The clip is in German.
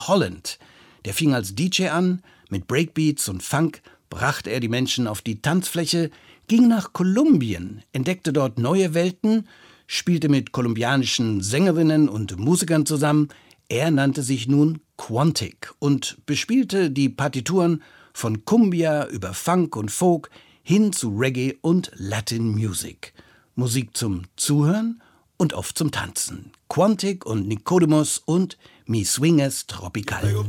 Holland. Der fing als DJ an, mit Breakbeats und Funk brachte er die Menschen auf die Tanzfläche, ging nach Kolumbien, entdeckte dort neue Welten, spielte mit kolumbianischen Sängerinnen und Musikern zusammen. Er nannte sich nun Quantic und bespielte die Partituren von Cumbia über Funk und Folk hin zu Reggae und Latin Music. Musik zum Zuhören und oft zum Tanzen. Quantic und Nicodemus und Mi Swing es Tropical.